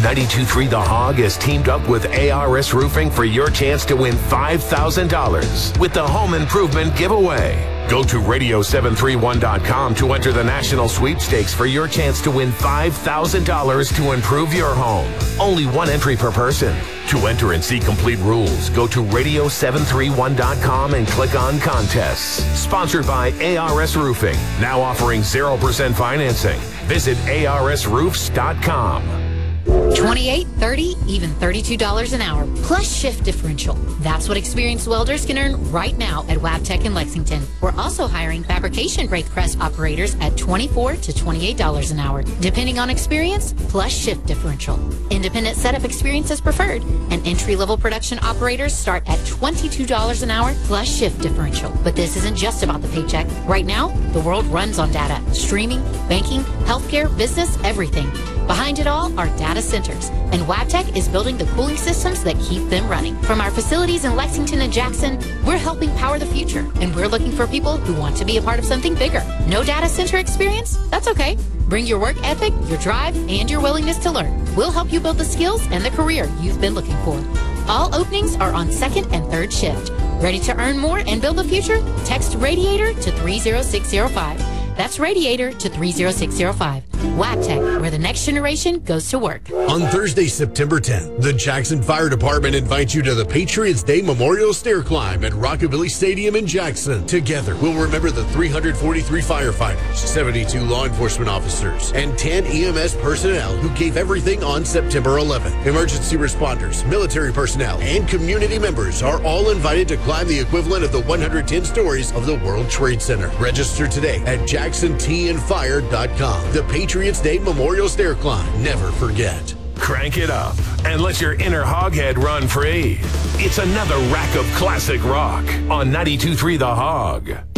92.3 The Hog has teamed up with ARS Roofing for your chance to win $5,000 with the Home Improvement Giveaway. Go to radio731.com to enter the national sweepstakes for your chance to win $5,000 to improve your home. Only one entry per person. To enter and see complete rules, go to radio731.com and click on contests. Sponsored by ARS Roofing, now offering 0% financing. Visit arsroofs.com. 28, 30, even $32 an hour, plus shift differential. That's what experienced welders can earn right now at Wabtec in Lexington. We're also hiring fabrication brake press operators at $24 to $28 an hour, depending on experience, plus shift differential. Independent setup experience is preferred, and entry-level production operators start at $22 an hour, plus shift differential. But this isn't just about the paycheck. Right now, the world runs on data. Streaming, banking, healthcare, business, everything. Behind it all are data centers, and Wabtec is building the cooling systems that keep them running. From our facilities in Lexington and Jackson, we're helping power the future, and we're looking for people who want to be a part of something bigger. No data center experience? That's okay. Bring your work ethic, your drive, and your willingness to learn. We'll help you build the skills and the career you've been looking for. All openings are on second and third shift. Ready to earn more and build the future? Text Radiator to 30605. That's Radiator to 30605. Wabtec, where the next generation goes to work. On Thursday, September 10th, the Jackson Fire Department invites you to the Patriots Day Memorial Stair Climb at Rockabilly Stadium in Jackson. Together, we'll remember the 343 firefighters, 72 law enforcement officers, and 10 EMS personnel who gave everything on September 11th. Emergency responders, military personnel, and community members are all invited to climb the equivalent of the 110 stories of the World Trade Center. Register today at JacksonTandFire.com. The Patriots Day Memorial Stair Climb. Never forget. Crank it up and let your inner hoghead run free. It's another rack of classic rock on 92.3 The Hog.